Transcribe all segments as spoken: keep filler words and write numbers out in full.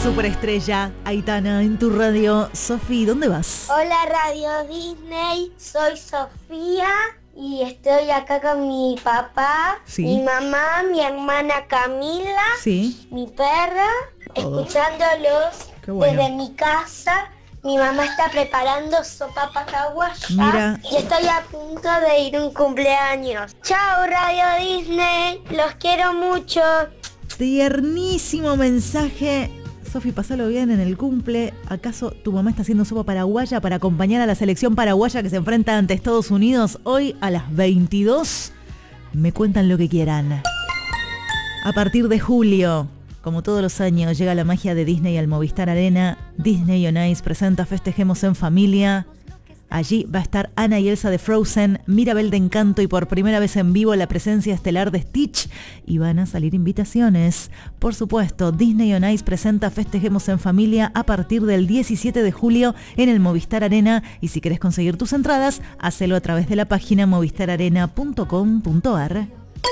superestrella Aitana en tu radio. Sofi, ¿dónde vas? Hola Radio Disney, soy Sofía y estoy acá con mi papá, sí. mi mamá, mi hermana Camila, sí. mi perra, Todo. escuchándolos bueno. desde mi casa. Mi mamá está preparando sopa paraguaya. Mira. Y estoy a punto de ir a un cumpleaños. Chao Radio Disney, los quiero mucho. Tiernísimo mensaje. Sofi, pasalo bien en el cumple. ¿Acaso tu mamá está haciendo sopa paraguaya para acompañar a la selección paraguaya que se enfrenta ante Estados Unidos hoy a las veintidós? Me cuentan lo que quieran. A partir de julio, como todos los años, llega la magia de Disney al Movistar Arena. Disney on Ice presenta Festejemos en Familia. Allí va a estar Anna y Elsa de Frozen, Mirabel de Encanto y por primera vez en vivo la presencia estelar de Stitch. Y van a salir invitaciones. Por supuesto, Disney on Ice presenta Festejemos en Familia a partir del diecisiete de julio en el Movistar Arena. Y si querés conseguir tus entradas, hacelo a través de la página movistar arena punto com punto ar.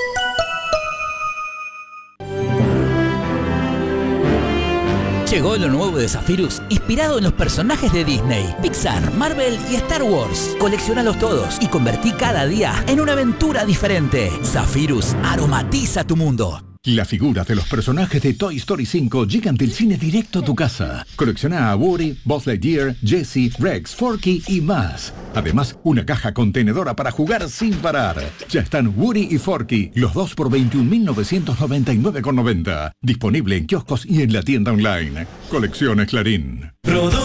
Llegó lo nuevo de Zephyrus, inspirado en los personajes de Disney, Pixar, Marvel y Star Wars. Colecciónalos todos y convertí cada día en una aventura diferente. Zephyrus aromatiza tu mundo. Las figuras de los personajes de Toy Story cinco llegan del cine directo a tu casa. Colecciona a Woody, Buzz Lightyear, Jessie, Rex, Forky y más. Además, una caja contenedora para jugar sin parar. Ya están Woody y Forky, los dos por veintiún mil novecientos noventa y nueve con noventa. Disponible en kioscos y en la tienda online. Colecciones Clarín.